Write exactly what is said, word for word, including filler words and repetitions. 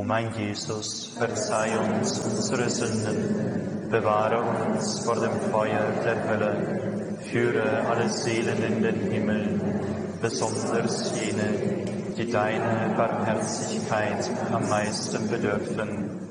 O mein Jesus, verzeih uns unsere Sünden, bewahre uns vor dem Feuer der Hölle, führe alle Seelen in den Himmel, besonders jene, die deine Barmherzigkeit am meisten bedürfen.